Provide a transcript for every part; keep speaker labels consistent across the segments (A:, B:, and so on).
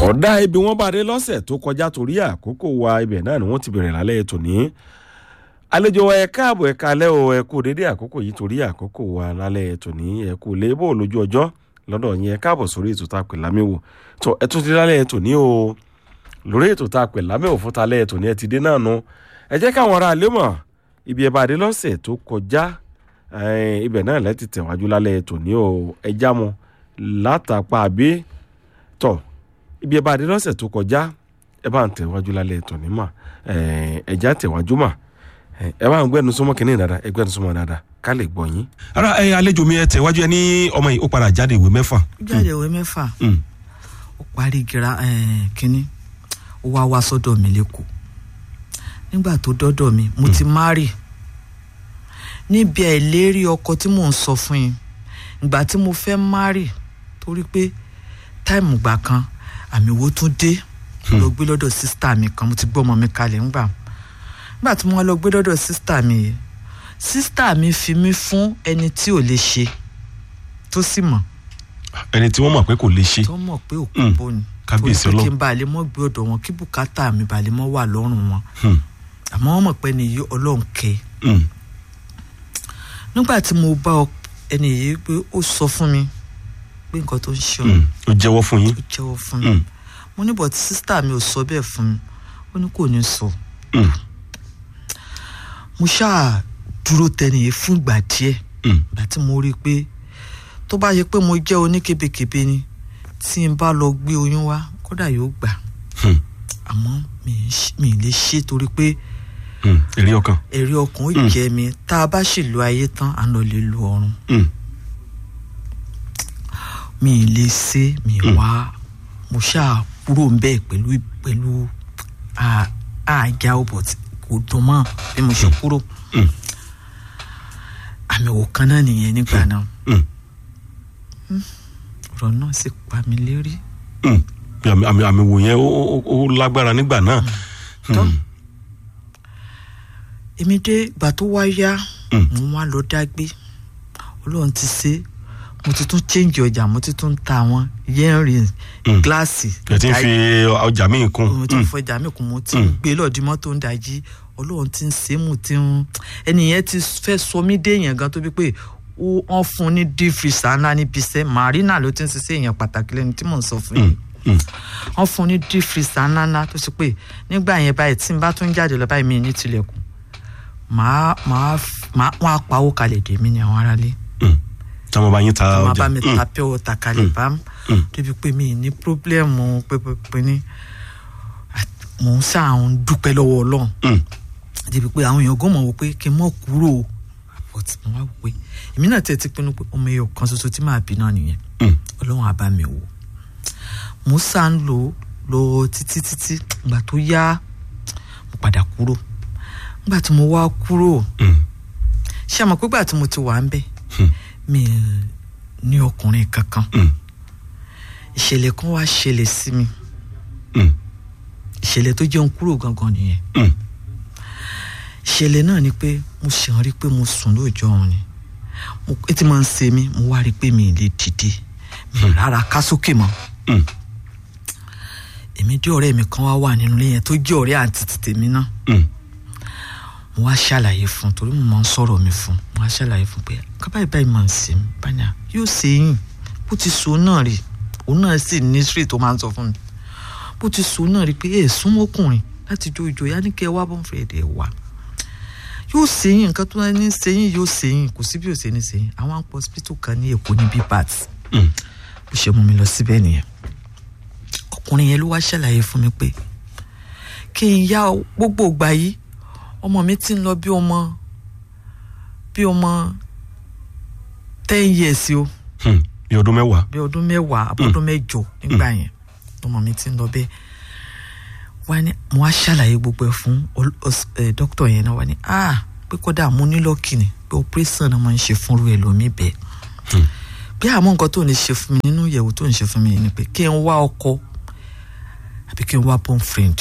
A: ọ̀dà ibi wọ́n bá dé lọ́sẹ̀ tó kọjá torí àkókò wa ibẹ̀ náà ni wọ́n ti bẹ̀rẹ̀ lálẹ́ ètò ní àlejò wa ẹ káàbọ̀ ẹ kalẹ́ o ẹ kú dédé àkókò yìí torí àkókò wa lálẹ́ ètò ní ẹ kú lébò lójú ọjọ́ lọ́dọ̀ yín ẹ káàbọ̀ sórí ètò tá a pè lámẹ́wò tó ẹ tún ti lálẹ́ ètò ní o lórí ètò tá a pè lámẹ́wò fún talẹ́ ètò ní ẹ ti dé náà nu ẹ jẹ́ káwọn ará ilé mọ̀ ibi ẹ bá dé lọ́sẹ̀ tó kọjá ibẹ̀ náà lẹ́ ti tẹ̀wájú lálẹ́ ètò ní o ẹ já mu látàpá àbí tọ̀ ibi ẹ bá dé lọ́sẹ̀ tó kọjá ẹ bá ń tẹ̀wájú lálẹ́ ètò ní mà ẹ já tẹ̀wájú mà ẹ bá ń gbẹ́nu súnmọ́ kínní dáadáa ẹ gbẹ́nu súnmọ́ dáadáa ká lè gbọ́ yín.
B: ara àlejò mi ẹ tẹ̀wájú ẹ ní ọmọ yìí ó padà jáde ìwé mẹ́fà.
C: jáde ìwé mẹ́fà ó parí kínní ó wá sọ́dọ̀ mi lẹ́kọ̀ọ́ nígbà tó dọ́dọ̀ mi mo ti márì níbi àìlérí ọkọ tí mò ń sọ fún yín ìgbà tí mo fẹ́ márì torí pé táìmù gbà kan àmì owó tún dé lọ gbé lọ́dọ̀ sísítà mi kan mo ti gbọ́ ọmọ mi kalẹ̀ nígbà tí mo wá lọ gbé lọ́dọ̀ sísítà mi yìí sísítà mi fi mí fún ẹni tí ò lè ṣe tó sì mọ̀
B: ẹni tí wọ́n mọ̀ pé kò lè ṣe
C: tó mọ̀ pé òkú bò ní
B: kábíyèsí
C: torí pé
B: ọlọ́run
C: kí n bá lè mọ́ gbé ọ̀dọ̀ wọn kí bùkátà mi bá lè mọ́ wà lọ́rùn wọn àmọ́ wọ́n mọ̀ pé ẹni yìí ọlọ́run kẹ́ nígbà tí mo bá ẹni yìí pé ó sọ fún mi pé nǹkan tó ń ṣe
B: ó jẹ́wọ́ fún yín
C: ó jẹ́wọ́ fún mi mo ní bọ̀tí sísítà mi ò sọ bẹ́ẹ̀ fún mi ó ní kò ní sọ mo ṣáà dúró tẹnìyẹ fún ìgbà díẹ̀ ìgbà tí mo rí i pé tó bá yẹ pé mo jẹ́ oníkebèkebè ni tí n bá lọ gbé oyún wá kódà yóò gbà àmọ́ mi ì lè ṣe torí pé
B: èrè ọkàn
C: ó jẹ mi tá a bá sì lo ayé tán à ń lọ lè lo ọ̀run mi ì lè ṣe mi wá mo ṣáà kúrò ń bẹ́ẹ̀ pẹ̀lú àjà ọ̀bọ̀ kò dùn mọ́ bí mo ṣe kúrò àmì wò kan náà nìyẹn nígbà náà ọ̀rọ̀ náà sì pa mí lérí.
B: àmì wò yẹn ó lágbára nígbà náà.
C: èmi dé ìgbà tó wá yá mo wá lọ dágbé Ọlọ́run ti ṣe mo ti tún change ọjà mo ti tún ta àwọn yẹ́rìn gíláàsì.
B: ẹ ti ń fi ọjà míì kún.
C: mo ti ń fi ọjà míì kún mo ti ń gbé lọ́ọ̀dì mọ́tò ń dají Ọlọ́run ti ń ṣe mo ti ń ẹnìyẹn ti fẹ́ sọ mí dé èèyàn gan tó bí pé wọ́n fún ní dífrisa ńlá níbi iṣẹ́ marina ló ti ń ṣiṣẹ́ èèyàn pàtàkì lẹ́nu tí mò ń sọ fún yìí wọ́n fún ní dífrisa ńlá tó ṣe pé nígbà yẹn báyìí tí n bá tún jáde lọ báyìí mi ní tilẹ̀kùn wọ́n á pawó kalẹ̀ dè mí ní àwọn aráalé
B: táwọn bá yín ta ọjà
C: táwọn bá mi ta pẹ́ ọ̀tà kalẹ̀ bá débi pé mi ní pírọ́blẹ́mù pé ní mò ń ṣàwọn dúpẹ́ lọ́wọ́ Ọlọ́run débi pé àwọn èèyàn gọ́mọ̀ wò pé kí n mọ̀ kúrò àpótí mo wá wò pé èmi náà tẹ̀ ti pinnu pé ọmọ ẹyọ kan ṣoṣo tí màá bí náà nìyẹn Ọlọ́run á bá mi wò mo sá ń lọ títí ìgbà tó yá mo padà kúrò nígbà tí mo wá kúrò ṣé àmọ́ pé ìgbà tí mo ti wà ń bẹ̀ mi ní ọkùnrin kankan ìṣẹ̀lẹ̀ kan wá ṣẹlẹ̀ sí mi ìṣẹ̀lẹ̀ tó jẹun kúrò gangan nìyẹn ìṣẹ̀lẹ̀ náà ni pé mo ṣe ń rí pé mo sùn lóòjọ́ òun ni etí máa ń ṣe mí mo wá rí pé mi lè dìde mi rárá ká sókè mọ́ èmi dé ọ̀rẹ́ mi kan wá wà nínú ilé yẹn tó jẹ́ ọ̀rẹ́ àǹtí tèmi náà mo wá ṣàlàyé fún torí mo máa ń sọ̀rọ̀ mi fún mo wá ṣàlàyé fún pé kábàáyé báyìí máa ń ṣe mí báyà yóò ṣe yín bó ti so náà rí òun náà sì ní street tó máa ń sọ fún mi bó ti so náà rí pé súnmọ́kùnrin láti jó ìjọ yá ní kẹ́ ẹ wá bọ́ǹfẹ̀ẹ́dẹ̀ wá yóò ṣe yín nǹkan tó ní ṣe yín yóò ṣe yín kò sí bí yóò ṣe ní ṣe yín àwọn àpò hospital kan ní Èkó ní bbat bó ṣe mú mi lọ síbẹ̀ nìyẹn ọkùnrin yẹn ló wá ṣàlàyé fún mi pé kí n yá gbogbo ìgbà yìí ọmọ mi ti ń lọ bí ọmọ 10 years o
B: bí ọdún mẹ́wàá
C: àbọ̀dún mẹ́jọ nígbà yẹn ọmọ mi ti ń lọ bẹ́ẹ̀ wá ní mo wá ṣàlàyé gbogbo ẹ̀ fún dókítà yẹn náà wá ní pé kódà mo ní lọ́ọ̀kì ni pé operation náà máa ń ṣe fúnru ẹ̀ lómi bẹ́ẹ̀ bí àmọ́ nǹkan tó ń ṣe fún mi nínú ìyẹ̀wò tó ń ṣe fún mi ni pé kí n wá ọkọ àbí kí n wá boyfriend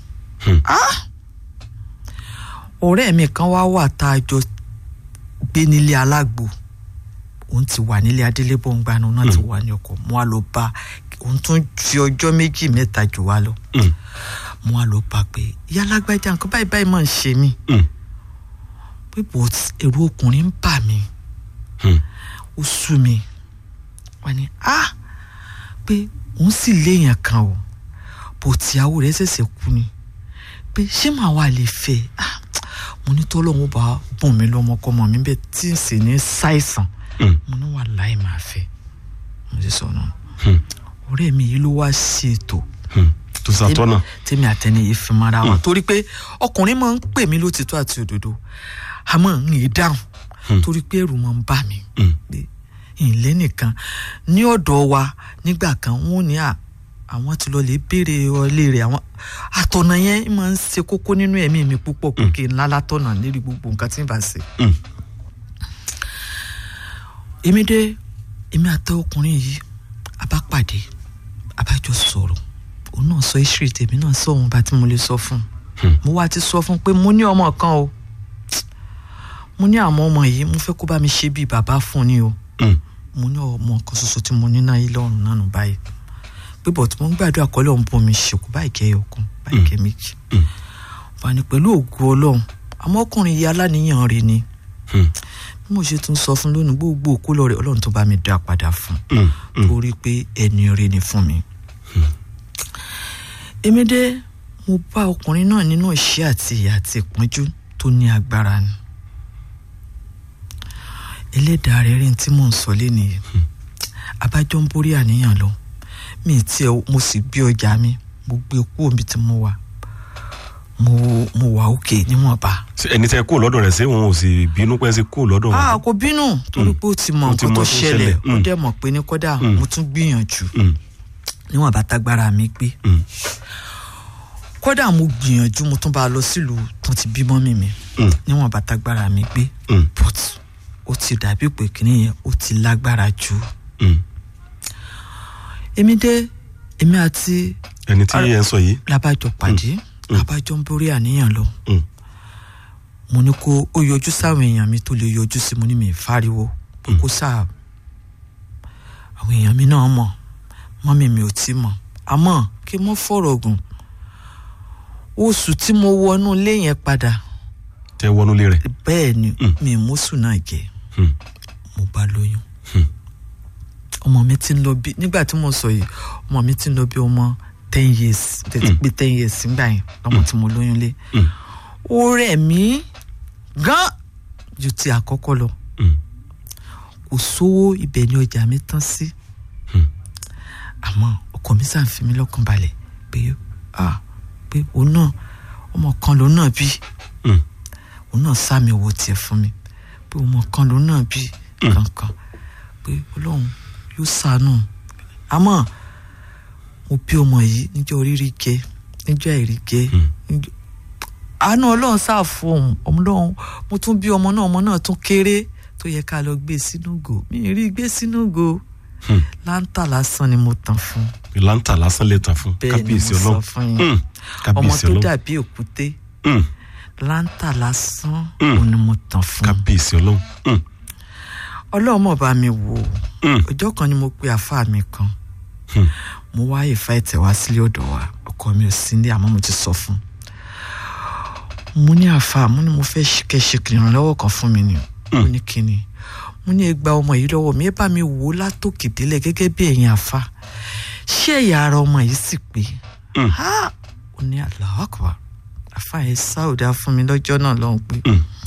C: ọ̀rẹ́ mi kan wà tá a jọ gbé nílé alágbo òun ti wà nílé adélébọ̀ ń gbaná náà ti wà ní ọkọ̀ mo wá lọ bá òun tún fi ọjọ́ méjì mẹ́ta jù wá lọ mo wá lọ bá pé ìyá alágbájá nǹkan báyìí báyìí máa ń ṣe mí pé bò ẹ̀rù ọkùnrin ń bà mí ó sú mi wá ní pé òun sì léèyàn kan o bò tíyàwó rẹ̀ ṣẹ̀ṣẹ̀ kú ni pé ṣé màá wà lè fẹ́ mo ní tọ́lọ́hún bá bùn mí lọ́mọkọ́mọ mi bẹ́ẹ̀ tí ń sì ní ṣàìsàn mo ní wà láì máa fẹ́ mo ti sọ náà ọ̀rẹ́ mi yìí ló wá ṣètò
B: tó sàtọ́nà
C: tèmi àtẹni yìí fi mara wọn torí pé ọkùnrin máa ń pè mí lótìtọ́ àti òdodo àmọ́ ń yìí dáhùn torí pé ẹ̀rù máa ń bà mí pé ìlẹ́ nìkan ní ọ̀dọ̀ wa nígbà kan wọ́n ní àwọn ti lọ lè béèrè ọlé rẹ̀ àwọn àtọ̀nà yẹn máa ń ṣe kókó nínú ẹ̀mí mi púpọ̀ pé kí n lálátọ̀nà lérí gbogbo nǹkan tí n bá ṣe. èmi àtẹ ọkùnrin yìí a bá pàdé a bá jọ sọ̀rọ̀ òun náà sọ ìṣírí tèmi náà sọ òun bá tí mo lè sọ fún mo wá ti sọ fún pé mo ní ọmọ kan o mo ní àwọn ọmọ yìí mo fẹ́ kó bá mi ṣe bíi bàbá fún ni o mo ní ọmọ kan ṣoṣo tí mo ní náà yìí lọ́rùn náà nù báyìí pé bọ̀ tí mo ń gbàdúrà kọ́ lọ́run bọ́ mi ṣèkú báyìí kẹ́ ọkùn báyìí kẹ́ méjì wà ní pẹ̀lú ògo Ọlọ́run àmọ́ ọkùnrin yìí aláníyàn rẹ̀ ni bí mo ṣe tún sọ fún lónìí gbogbo òkú lọ rẹ̀ Ọlọ́run tó bá mi dá padà fún torí pé ẹni rẹ̀ ni fún mi. èmi dé mo bá ọkùnrin náà nínú ìṣẹ́ àti ìyà àti ìpọ́njú tó ní agbára ni ẹlẹ́dàá rẹ̀ rí tí mò ń sọ lé nìyẹn abájọ́ ń borí àníyàn lọ mi tí mo sì gbé ọjà mi mo gbé kú omi tí mo wà mo wà òkè níwọ̀nba.
B: ẹni tẹ́ kó lọ́dọ̀ rẹ̀ ṣé wọn ò sì bínú pé ṣe kó lọ́dọ̀ wọn.
C: kò bínú torí pé ó ti mọ nǹkan tó ṣẹlẹ̀ ó dẹ̀ mọ̀ pé ní kódà mo tún gbìyànjú níwọ̀nba tágbára mi gbé kódà mo gbìyànjú mo tún bá a lọ sílùú tó ti bímọ mi níwọ̀nba tágbára mi gbé but ó ti dàbí pé kìnìyẹn ó ti lágbára jù. èmi àti
B: ẹni tí ẹ ń sọ yìí
C: labájọ pàdé labájọ ń borí àníyàn lọ mo ní kó ó yọjú sáwọn èèyàn mi tó lè yọjú sí mo ní mi fáriwo pé kó sáà àwọn èèyàn mi náà mọ̀ mọ́mì mi ò tí mọ̀ àmọ́ kí mo fọ̀rọ̀ gùn oṣù tí mo wọnú ilé yẹn padà
B: tẹ wọnú ilé rẹ̀
C: bẹ́ẹ̀ ni mi mọ́sù náà jẹ mo bá lóyún ọmọ mi ti ń lọ bí nígbà tí mo sọ yìí ọmọ mi ti ń lọ bí ọmọ 10 years tètè pé 10 years nígbà yẹn ọmọ tí mo lóyún lé ó rẹ̀ mí gan ju ti àkọ́kọ́ lọ kò sówó ibẹ̀ ni ọjà mi tán sí àmọ́ ọkọ mi sàn fi mí lọ́kàn balẹ̀ pé òun náà ọmọ kan lòun náà bí òun náà sàmì owó tiẹ̀ fún mi pé ọmọ kan lòun náà bí kankan pé Ọlọ́run yóò ṣàánú àmọ́ mo bí ọmọ yìí níjọ́ oríire jẹ níjọ́ àìrí jẹ àánú Ọlọ́run ṣàfù Ọlọ́run mo tún bí ọmọ náà tún kéré tó yẹ ká lọ gbé sínú gò mi rí gbé sínú gò láńtà lásán ni mo tàn fún.
B: láńtà lásán lè tàn fún kábíyèsí Ọlọ́run
C: ọmọ tó dàbí òkúté láńtà lásán ni mo tàn fún.
B: kábíyèsí Ọlọ́run.
C: Ọlọ́run mọ̀ bá mi wò ọjọ́ kan ni mo pe àfáà mi kan mo wá ìfà ẹ̀tẹ̀ wá sílé ọ̀dọ̀ wa ọkọ mi ò sí ní àmọ́ mo ti sọ fún mo ní àfáà mo ní mo fẹ́ kẹ́ṣe ìrànlọ́wọ́ kan fún mi ni mo ní kíni mo ní ẹ gba ọmọ yìí lọ́wọ́ mi ẹ bá mi wò látòkè délẹ̀ gẹ́gẹ́ bí ẹ̀yin àfáà ṣé ẹ̀yà ara ọmọ yìí sì pé ó ní Allahu Akbar àfáà yẹn sáòdà fún mi lọ́jọ́ náà lọ́hùn pé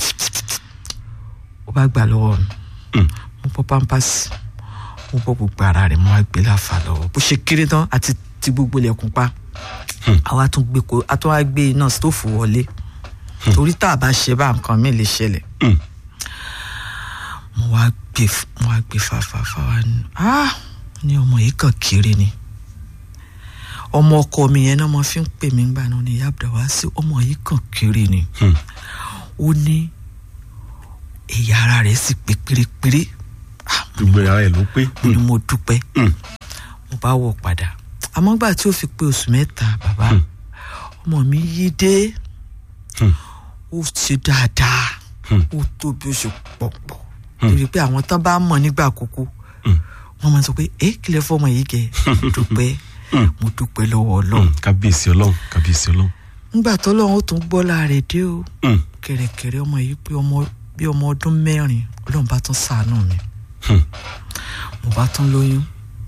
C: ó bá gbà lọ́wọ́ mi mo bọ́ pampasì mo bọ́ gbogbo ara rẹ̀ mo wá gbé láfa lọ́wọ́ bó ṣe kéré tán àti ti gbogbo ilẹ̀kùn pa àwa tún wá gbé iná stóòfù wọlé torí tá a bá ṣe bá nǹkan mi lè ṣẹlẹ̀ mo wá gbé fàfàfà wá ní ọmọ yìí kàn kéré ni ọmọ ọkọ mi yẹn náà mo fi ń pè mí gbà náà ní ìyá Abdulwasi ọmọ yìí kàn kéré ni ó ní ẹ̀yà ara rẹ̀ sì pé pérépéré
B: gbogbo ara ẹ̀ ló pé
C: ni mo dúpẹ́ mo bá wọ̀ padà àmọ́ gbà tí ó fi pé oṣù mẹ́ta bàbá ọmọ mi yí dé ó ṣe dáadáa ó tóbi ó ṣe pọ̀pọ̀ torí pé àwọn tán bá mọ̀ nígbà àkókò wọ́n máa sọ pé kí lè fọ́mọ yìí kẹ́ mo dúpẹ́ lọ́wọ́ Ọlọ́run.
B: kábíyèsí Ọlọ́run.
C: nígbà tọ́lọ́run ó tún gbọ́ láàrẹ̀ dé o kẹ̀rẹ̀kẹ̀rẹ̀ ọmọ yìí pé bí ọmọ ọdún 4 Ọlọ́run bá tún ṣàánú mi mo bá tún lóyún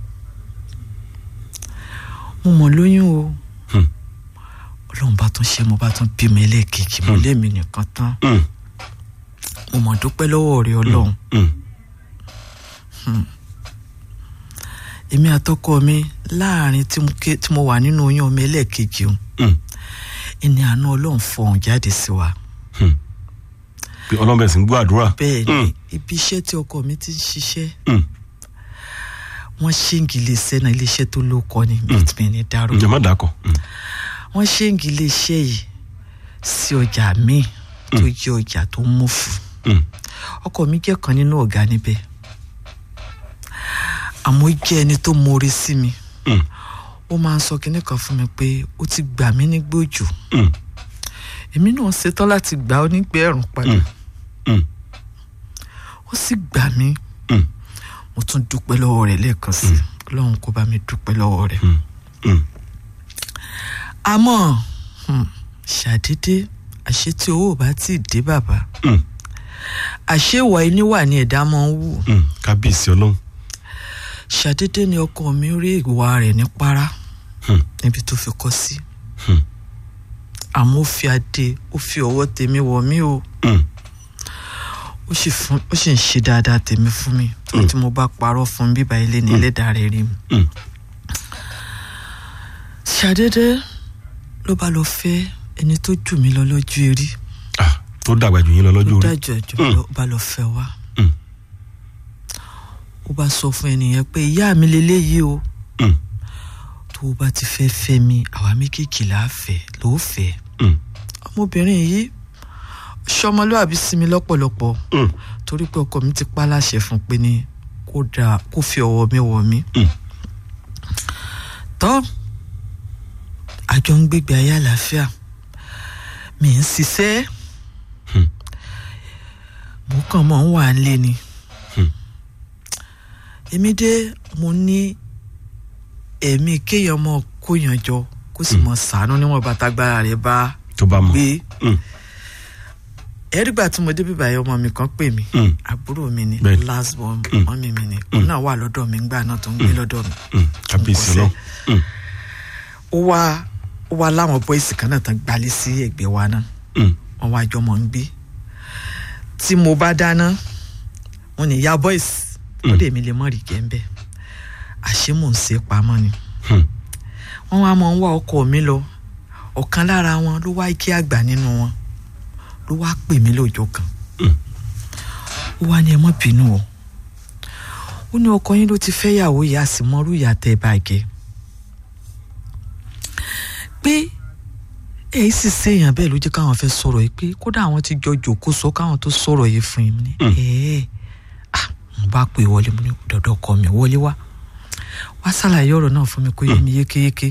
C: mo mọ̀ lóyún o Ọlọ́run bá tún ṣe mo bá tún bímọ ẹlẹ́ẹ̀kejì mo lé mi nìkan tán mo mọ̀ dúpẹ́ lọ́wọ́ rẹ Ọlọ́run. èmi àtọkọ mi láàrin tí mo wà nínú oyún ọmọ ẹlẹ́ẹ̀kejì o ìní àánú Ọlọ́run fọhùn jáde sí wa.
B: bí Ọlọ́run bẹ̀rẹ̀ sí ń gbọ́ àdúrà.
C: bẹ́ẹ̀ ni ibi iṣẹ́ tí ọkọ mi ti ń ṣiṣẹ́ wọ́n ṣéǹgì iléeṣẹ́ náà iléeṣẹ́ tó lóko ni bíi ní dárò.
B: ǹjẹ́ má dàkọ̀.
C: wọ́n ṣéǹgì iléeṣẹ́ yìí sí ọjà míì tó jẹ́ ọjà tó mú fún. ọkọ mi jẹ́ kan nínú ọ̀gá níbẹ̀ àmọ́ jẹ́ ẹni tó mórí sí mi. ó máa ń sọ kinní kan fún mi pé ó ti gbà mí nígbòjò èmi náà ṣetán láti gbà ó nígbẹ́ ẹ̀rùn padà ó sì gbà mí. mo tún dúpẹ́ lọ́wọ́ rẹ̀ lẹ́ẹ̀kan sí Ọlọ́run kó bá mi dúpẹ́ lọ́wọ́ rẹ̀. àmọ́ ṣàdédé àṣé tí owó bá ti dé bàbá àṣé ìwà ẹni wà ní ẹ̀dá máa ń wù.
B: kábíyèsí Ọlọ́run.
C: ṣàdédé ni ọkọ mi rí ìwà rẹ̀ ní para níbi tó fi kọ́ sí. àmọ́ ó fi adé ó fi ọwọ́ tèmi wọ̀ mí o ó sì ń ṣe dáadáa tèmi fún mi tó tí mo bá parọ́ fún bíbá ilé ní ẹlẹ́dàá rẹ̀ rí mi. ṣàdédé ló bá lọ fẹ́ ẹni tó jù mí lọ lọ́jọ́ eré.
B: tó dàgbà jù yín lọ lọ́jọ́ orí.
C: tó dàgbà jù lọ bá lọ fẹ́ wá. ó bá sọ fún ẹnìyẹn pé ìyá mi lélẹ́yìí o tó o bá ti fẹ́ mi àwa méjèèjì là á fẹ́ ló fẹ́. ọmọbìnrin yìí ṣọmọlúwàbí sí mi lọ́pọ̀lọpọ̀ torí pé ọkọ mi ti pa láṣẹ fún pé ní kó fi ọwọ́ mi wọ̀ mí. tọ́ àjọ ń gbégbé ayé àlàáfíà mi ń ṣiṣẹ́ mo kàn mọ́ ń wà nílé ni. èmi dé mo ní ẹ̀mí kéèyàn mọ́ kóyàn jọ kó sì mọ́ ṣàánú níwọ̀n bàtàgbára rẹ̀ bá gbé. ẹ̀rígbà tí mo dé bíbá yẹn ọmọ mi kan pè mí àbúrò mi ni last born mọ́mí mi ni òun náà wà lọ́dọ̀ mi ńgbà náà tó ń gbé lọ́dọ̀ mi.
B: kábíyèsí Ọlọ́run.
C: ó wá láwọn bọ́ìsì kan náà tán gbalé sí ẹ̀gbẹ́ wa náà wọ́n wá jọ mọ̀ ń gbé. tí mo bá dáná wọn ní ìyá bọ́ìsì ó dè mí lè mọ̀ rí gẹ́ńbẹ́ àṣé mò ń ṣe pamọ́ ni. wọ́n wá mọ̀ ń wá ọkọ mi lọ ọ̀kan lára wọn ló wá kí àgbà nínú wọn ló wá pè mí lọ́jọ́ kan. ó wá ní ẹ mọ́ bínú o ó ní ọkọ yín ló ti fẹ́ yàwó ìyá sì mọ́rú ìyá tẹ́ ẹ bàjẹ́ pé èyí sì séèyàn bẹ́ẹ̀ ló jẹ́ káwọn fẹ́ sọ̀rọ̀ yìí pé kódà àwọn ti jọ jòkó sọ káwọn tó sọ̀rọ̀ yìí fún yín ní mo bá pè wọlé mo ní dọ̀dọ̀ ọkọ mi wọlé wá ṣàlàyé ọ̀rọ̀ náà fún mi kó yé mi yékéyéké.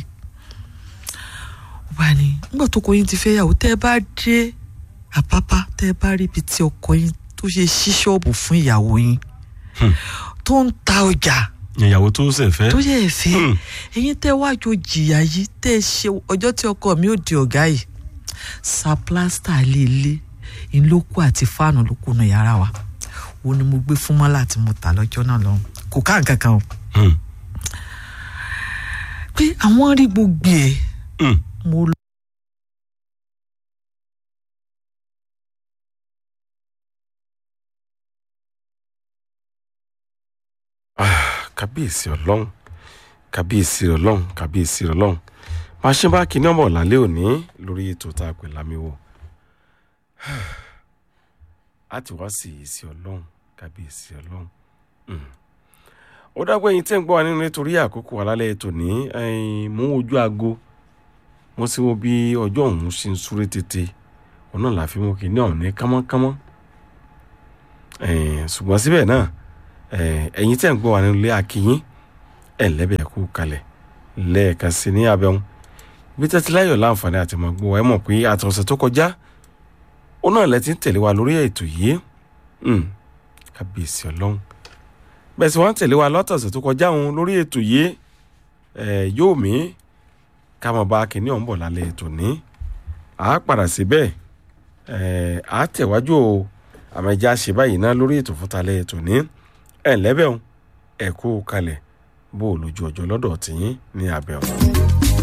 C: ó bá ní nígbà tó kọ yín ti fẹ́ yàwó tẹ́ ẹ bá dé àpápá tẹ́ ẹ bá rí ibi tí ọkọ yín tó ṣe ṣí ṣọ́ọ̀bù fún ìyàwó yín tó ń ta ọjà
B: ìyàwó tó ṣe fẹ́.
C: tó yẹ fẹ́ ẹ̀yin tẹ́ wájú jìyà yìí tẹ́ ṣe ọjọ́ tí ọkọ mi ò di ọ̀gá yìí sa plásítà lélẹ̀ ìlókù àti fáànù ló kùnà yàrá wa wo ni mo gbé fún mọ́lá tí mo tà lọ́jọ́ náà lọ́hùn kò ká nǹkan kan o. pé àwọn rí gbogbo ẹ̀ mo lọ.
A: kábíyèsí Ọlọ́run kábíyèsí Ọlọ́run kábíyèsí Ọlọ́run máa ṣe bá kíní ọmọ lálẹ́ òní lórí ètò tá a pè lámiwò láti wá sí ìsí Ọlọ́run kábíyèsí Ọlọ́run. ó dágbé yín tẹ́ ń gbọ́ wa nínú nítorí àkókò alálẹ̀ ètò ní mú ojú aago mo sì wo bí ọjọ́ òun ṣe ń súré tètè òun náà láfi mú kíní ọ̀hún ní kánmọ́kánmọ́ ṣùgbọ́n síbẹ̀ náà ẹ̀yin tẹ́ ń gbọ́ wa nínú ilé akínyín ẹ̀lẹ́bẹ̀ kú kalẹ̀ lẹ́ẹ̀kan sí ní abẹ́hùn bí tẹ́tí láyọ̀ láǹfààní àti mọ̀ gbọ́ ẹ mọ̀ pé àtọ̀sẹ̀ tó kọjá ó náà lẹ́tí ń tẹ̀lé wa lórí ètò yìí kábíyèsí Ọlọ́run bẹ́ẹ̀ sì wọ́n tẹ̀lé wa lọ́tọ̀ọ̀sẹ̀ tó kọjá òun lórí ètò yìí yóò mí ká mọ̀ bá kìíní ọ̀hún bọ̀ lálẹ́ ètò ní à padà síbẹ̀ à tẹ̀wájú o àmọ́ ẹja ṣe báyìí ná lórí ètò fún talẹ́ ètò ní ẹ̀ ńlẹ́bẹ̀ òun ẹ̀ kú kalẹ̀ bó o lójú ọjọ́ lọ́dọ̀ tìyín ní abẹ́ ọ̀hún.